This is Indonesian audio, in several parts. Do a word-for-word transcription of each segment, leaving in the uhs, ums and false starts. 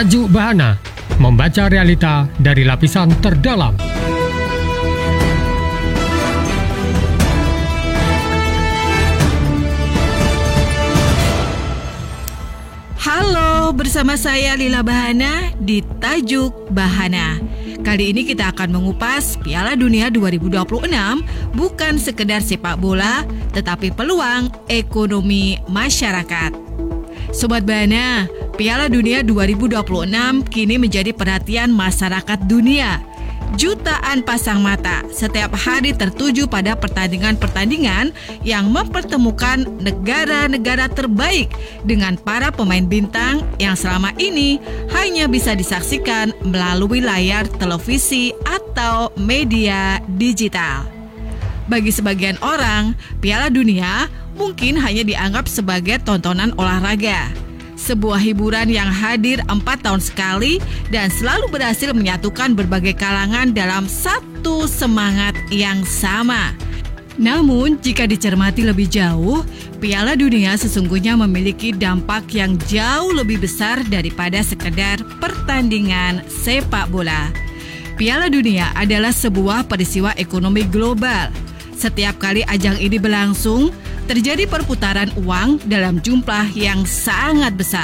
Tajuk Bahana, membaca realita dari lapisan terdalam. Halo, bersama saya Lila Bahana di Tajuk Bahana. Kali ini kita akan mengupas Piala Dunia dua ribu dua puluh enam bukan sekedar sepak bola, tetapi peluang ekonomi masyarakat. Sobat Bahana, Piala Dunia dua ribu dua puluh enam kini menjadi perhatian masyarakat dunia. Jutaan pasang mata setiap hari tertuju pada pertandingan-pertandingan yang mempertemukan negara-negara terbaik dengan para pemain bintang yang selama ini hanya bisa disaksikan melalui layar televisi atau media digital. Bagi sebagian orang, Piala Dunia mungkin hanya dianggap sebagai tontonan olahraga. Sebuah hiburan yang hadir empat tahun sekali dan selalu berhasil menyatukan berbagai kalangan dalam satu semangat yang sama. Namun, jika dicermati lebih jauh, Piala Dunia sesungguhnya memiliki dampak yang jauh lebih besar daripada sekedar pertandingan sepak bola. Piala Dunia adalah sebuah peristiwa ekonomi global. Setiap kali ajang ini berlangsung, terjadi perputaran uang dalam jumlah yang sangat besar.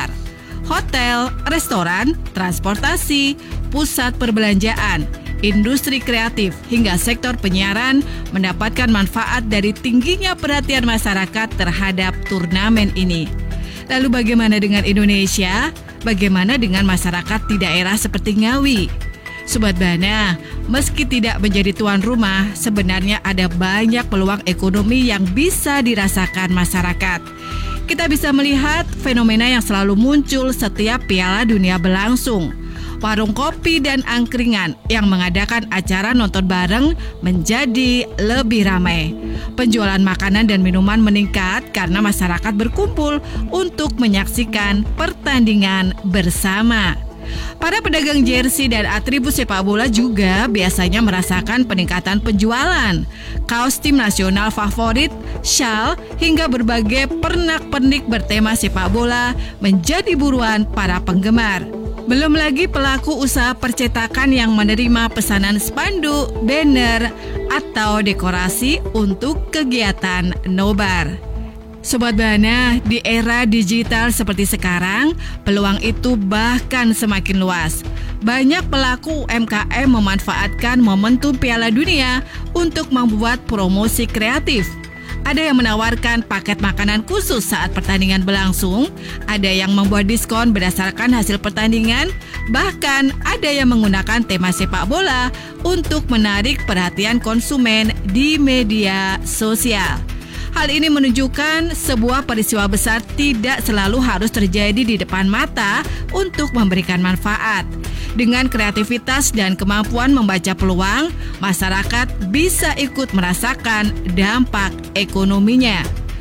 Hotel, restoran, transportasi, pusat perbelanjaan, industri kreatif, hingga sektor penyiaran mendapatkan manfaat dari tingginya perhatian masyarakat terhadap turnamen ini. Lalu bagaimana dengan Indonesia? Bagaimana dengan masyarakat di daerah seperti Ngawi? Sobat Bahana, meski tidak menjadi tuan rumah, sebenarnya ada banyak peluang ekonomi yang bisa dirasakan masyarakat. Kita bisa melihat fenomena yang selalu muncul setiap Piala Dunia berlangsung. Warung kopi dan angkringan yang mengadakan acara nonton bareng menjadi lebih ramai. Penjualan makanan dan minuman meningkat karena masyarakat berkumpul untuk menyaksikan pertandingan bersama. Para pedagang jersey dan atribut sepak bola juga biasanya merasakan peningkatan penjualan. Kaos tim nasional favorit, shawl, hingga berbagai pernak-pernik bertema sepak bola menjadi buruan para penggemar. Belum lagi pelaku usaha percetakan yang menerima pesanan spanduk, banner, atau dekorasi untuk kegiatan nobar. Sobat Bahana, di era digital seperti sekarang, peluang itu bahkan semakin luas. Banyak pelaku U M K M memanfaatkan momentum Piala Dunia untuk membuat promosi kreatif. Ada yang menawarkan paket makanan khusus saat pertandingan berlangsung, ada yang membuat diskon berdasarkan hasil pertandingan, bahkan ada yang menggunakan tema sepak bola untuk menarik perhatian konsumen di media sosial. Hal ini menunjukkan sebuah peristiwa besar tidak selalu harus terjadi di depan mata untuk memberikan manfaat. Dengan kreativitas dan kemampuan membaca peluang, masyarakat bisa ikut merasakan dampak ekonominya.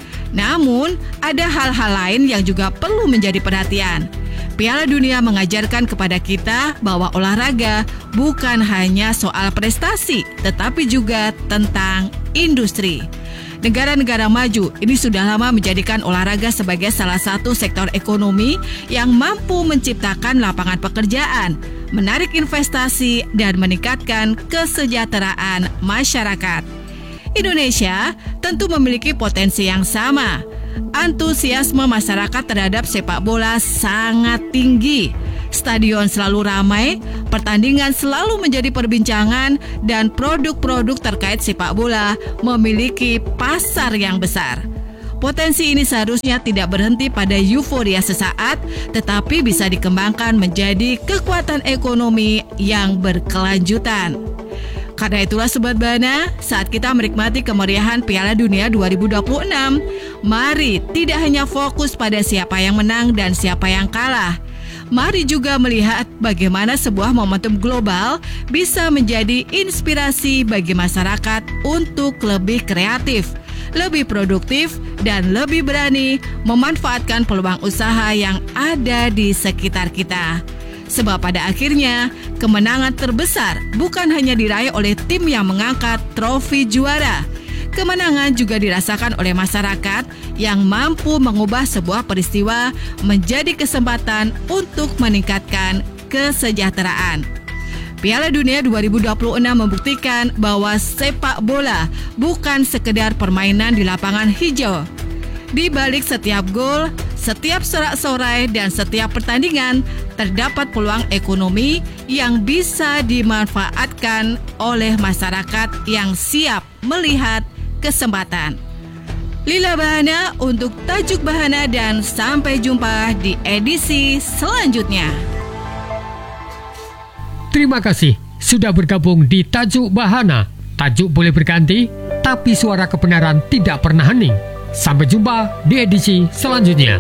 Namun, ada hal-hal lain yang juga perlu menjadi perhatian. Piala Dunia mengajarkan kepada kita bahwa olahraga bukan hanya soal prestasi, tetapi juga tentang industri. Negara-negara maju ini sudah lama menjadikan olahraga sebagai salah satu sektor ekonomi yang mampu menciptakan lapangan pekerjaan, menarik investasi, dan meningkatkan kesejahteraan masyarakat. Indonesia tentu memiliki potensi yang sama. Antusiasme masyarakat terhadap sepak bola sangat tinggi. Stadion selalu ramai, pertandingan selalu menjadi perbincangan, dan produk-produk terkait sepak bola memiliki pasar yang besar. Potensi ini seharusnya tidak berhenti pada euforia sesaat, tetapi bisa dikembangkan menjadi kekuatan ekonomi yang berkelanjutan. Karena itulah Sobat Bahana, saat kita menikmati kemeriahan Piala Dunia dua ribu dua puluh enam, mari tidak hanya fokus pada siapa yang menang dan siapa yang kalah. Mari juga melihat bagaimana sebuah momentum global bisa menjadi inspirasi bagi masyarakat untuk lebih kreatif, lebih produktif, dan lebih berani memanfaatkan peluang usaha yang ada di sekitar kita. Sebab pada akhirnya, kemenangan terbesar bukan hanya diraih oleh tim yang mengangkat trofi juara. Kemenangan juga dirasakan oleh masyarakat yang mampu mengubah sebuah peristiwa menjadi kesempatan untuk meningkatkan kesejahteraan. Piala Dunia dua ribu dua puluh enam membuktikan bahwa sepak bola bukan sekedar permainan di lapangan hijau. Di balik setiap gol, setiap sorak-sorai, dan setiap pertandingan terdapat peluang ekonomi yang bisa dimanfaatkan oleh masyarakat yang siap melihat kesempatan. Lila Bahana untuk Tajuk Bahana, dan sampai jumpa di edisi selanjutnya. Terima kasih sudah bergabung di Tajuk Bahana. Tajuk boleh berganti, tapi suara kebenaran tidak pernah hening. Sampai jumpa di edisi selanjutnya.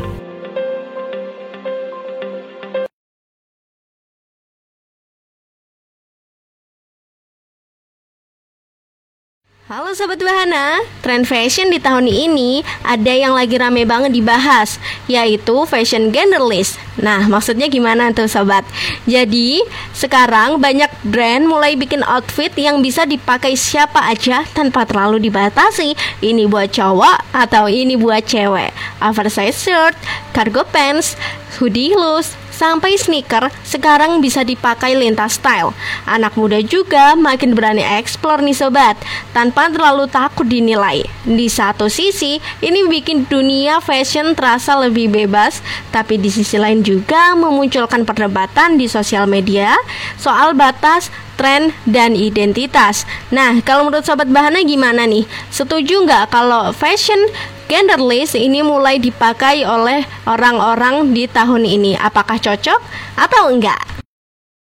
Halo Sobat Bahana, tren fashion di tahun ini ada yang lagi rame banget dibahas, yaitu fashion genderless. Nah, maksudnya gimana tuh Sobat? Jadi, sekarang banyak brand mulai bikin outfit yang bisa dipakai siapa aja tanpa terlalu dibatasi. Ini buat cowok atau ini buat cewek. Oversize shirt, cargo pants, hoodie loose, sampai sneaker sekarang bisa dipakai lintas style. Anak muda juga makin berani eksplor nih Sobat, tanpa terlalu takut dinilai. Di satu sisi, ini bikin dunia fashion terasa lebih bebas, tapi di sisi lain juga memunculkan perdebatan di sosial media soal batas, tren, dan identitas. Nah, kalau menurut Sobat Bahana gimana nih? Setuju nggak kalau fashion genderless ini mulai dipakai oleh orang-orang di tahun ini? Apakah cocok atau enggak?